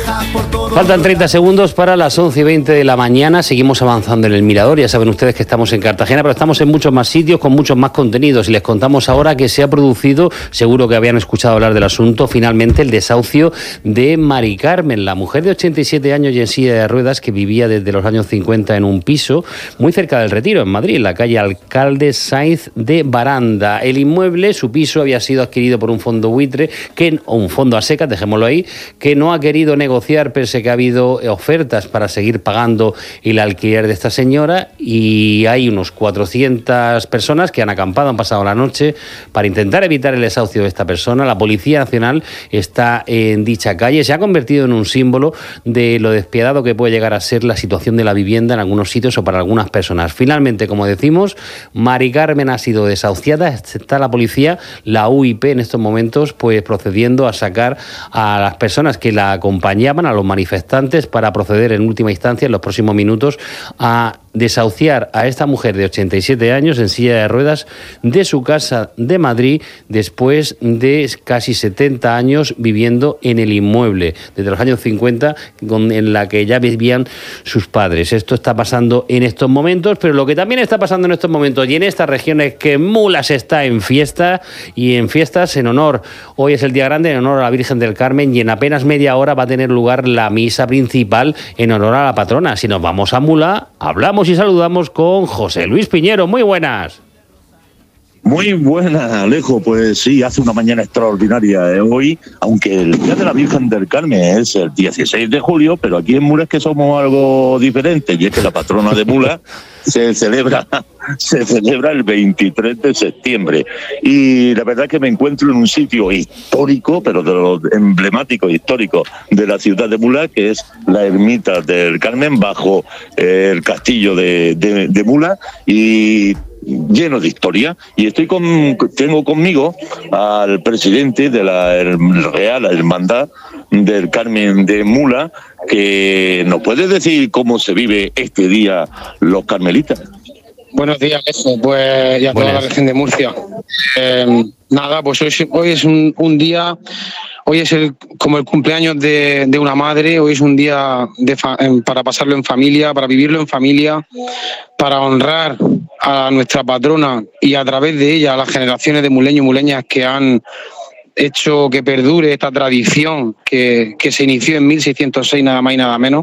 Faltan 30 segundos para las 11:20 de la mañana. Seguimos avanzando en el Mirador. Ya saben ustedes que estamos en Cartagena, pero estamos en muchos más sitios con muchos más contenidos. Y les contamos ahora que se ha producido, seguro que habían escuchado hablar del asunto, finalmente el desahucio de Mari Carmen, la mujer de 87 años y en silla de ruedas que vivía desde los años 50 en un piso muy cerca del Retiro, en Madrid, en la calle Alcalde Sáinz de Baranda. El inmueble, su piso, había sido adquirido por un fondo buitre, o un fondo a secas, dejémoslo ahí, que no ha querido negociar, pese a que ha habido ofertas para seguir pagando el alquiler de esta señora, y hay unos 400 personas que han acampado, han pasado la noche para intentar evitar el desahucio de esta persona. La Policía Nacional está en dicha calle. Se ha convertido en un símbolo de lo despiadado que puede llegar a ser la situación de la vivienda en algunos sitios o para algunas personas. Finalmente, como decimos, Mari Carmen ha sido desahuciada. Está la policía, la UIP en estos momentos, pues procediendo a sacar a las personas que la acompañaban, a los manifestantes, para proceder en última instancia en los próximos minutos a desahuciar a esta mujer de 87 años en silla de ruedas de su casa de Madrid después de casi 70 años viviendo en el inmueble, desde los años 50, en la que ya vivían sus padres. Esto está pasando en estos momentos, pero lo que también está pasando en estos momentos y en estas regiones, que Mulas está en fiesta, y en fiestas en honor. Hoy es el día grande en honor a la Virgen del Carmen, y en apenas media hora va a tener lugar la misa principal en honor a la patrona. Si nos vamos a Mula, hablamos y saludamos con José Luis Piñero. Muy buenas. Muy buenas, Alejo. Pues sí, hace una mañana extraordinaria hoy, aunque el Día de la Virgen del Carmen es el 16 de julio, pero aquí en Mula es que somos algo diferente, y es que la patrona de Mula se celebra el 23 de septiembre. Y la verdad es que me encuentro en un sitio histórico, pero de los emblemáticos históricos de la ciudad de Mula, que es la ermita del Carmen, bajo el castillo de Mula, y lleno de historia. Y tengo conmigo al presidente de la Real Hermandad del Carmen de Mula, que nos puede decir cómo se vive este día los carmelitas. Buenos días, Alejo, pues, y a toda la región de Murcia. Nada, pues hoy es un día, hoy es como el cumpleaños de una madre. Hoy es un día para pasarlo en familia, para vivirlo en familia, para honrar a nuestra patrona y a través de ella a las generaciones de muleños y muleñas que han hecho que perdure esta tradición que se inició en 1606, nada más y nada menos.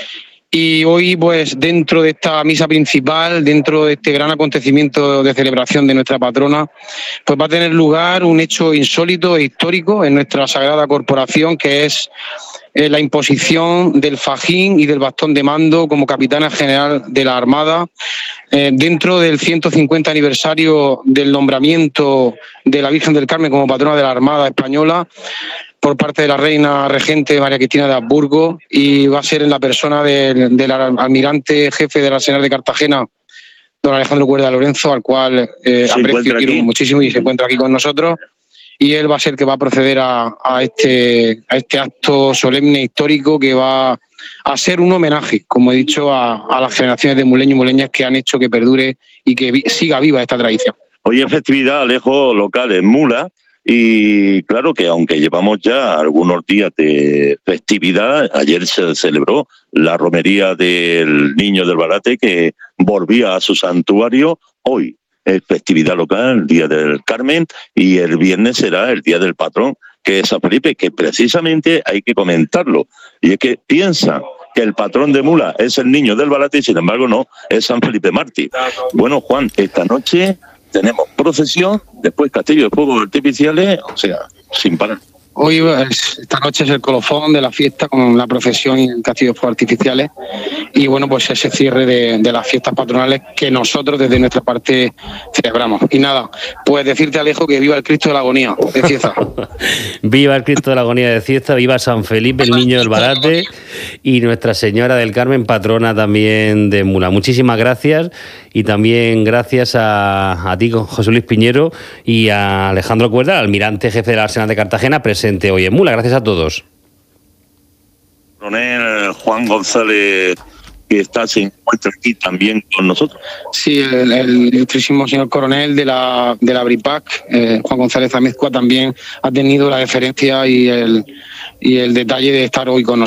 Y hoy, pues, dentro de esta misa principal, dentro de este gran acontecimiento de celebración de nuestra patrona, pues va a tener lugar un hecho insólito e histórico en nuestra sagrada corporación, que es la imposición del fajín y del bastón de mando como capitana general de la Armada, dentro del 150 aniversario del nombramiento de la Virgen del Carmen como patrona de la Armada Española por parte de la reina regente María Cristina de Habsburgo, y va a ser en la persona del almirante jefe de la Arsenal de Cartagena, don Alejandro Cuerda Lorenzo, al cual aprecio y quiero muchísimo, y se encuentra aquí con nosotros. Y él va a ser que va a proceder a este acto solemne histórico, que va a ser un homenaje, como he dicho, a las generaciones de muleños y muleñas que han hecho que perdure y que siga viva esta tradición. Hoy es festividad, Alejo, local en Mula. Y claro que aunque llevamos ya algunos días de festividad, ayer se celebró la romería del Niño del Barate, que volvía a su santuario. Hoy es festividad local, el Día del Carmen, y el viernes será el Día del Patrón, que es San Felipe, que precisamente hay que comentarlo. Y es que piensa que el patrón de Mula es el Niño del Barate, y sin embargo no, es San Felipe Mártir. Bueno, Juan, esta noche tenemos procesión, después castillo de fuegos artificiales, o sea, sin parar. Hoy, esta noche es el colofón de la fiesta con la procesión y el castillo de fuegos artificiales, y bueno, pues ese cierre de las fiestas patronales que nosotros desde nuestra parte celebramos. Y nada, pues decirte, Alejo, que viva el Cristo de la Agonía de Cieza. Viva el Cristo de la Agonía de Cieza, viva San Felipe, el Niño del Barate, y Nuestra Señora del Carmen, patrona también de Mula. Muchísimas gracias, y también gracias a ti, José Luis Piñero, y a Alejandro Cuerda, almirante jefe del Arsenal de Cartagena, presente hoy en Mula. Gracias a todos. Coronel Juan González, que se encuentra aquí también con nosotros. Sí, el ilustrísimo señor coronel de la BRIPAC, Juan González Amezcua, también ha tenido la deferencia y el detalle de estar hoy con nosotros.